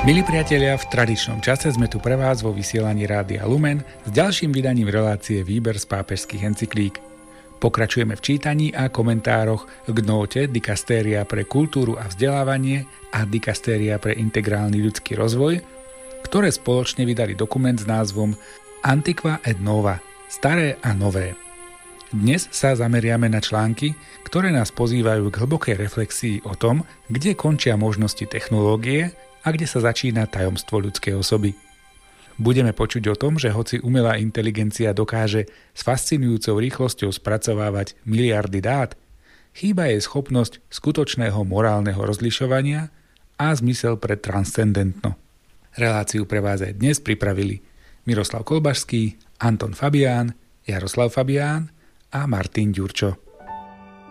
Milí priatelia, v tradičnom čase sme tu pre vás vo vysielaní Rádia Lumen s ďalším vydaním relácie Výber z pápežských encyklík. Pokračujeme v čítaní a komentároch k nóte Dikastéria pre kultúru a vzdelávanie a Dikastéria pre integrálny ľudský rozvoj, ktoré spoločne vydali dokument s názvom Antiqua et Nova – Staré a nové. Dnes sa zameriame na články, ktoré nás pozývajú k hlbokej reflexii o tom, kde končia možnosti technológie a kde sa začína tajomstvo ľudskej osoby. Budeme počuť o tom, že hoci umelá inteligencia dokáže s fascinujúcou rýchlosťou spracovávať miliardy dát, chýba jej schopnosť skutočného morálneho rozlišovania a zmysel pre transcendentno. Reláciu pre vás aj dnes pripravili Miroslav Kolbašský, Anton Fabián, Jaroslav Fabián a Martin Ďurčo.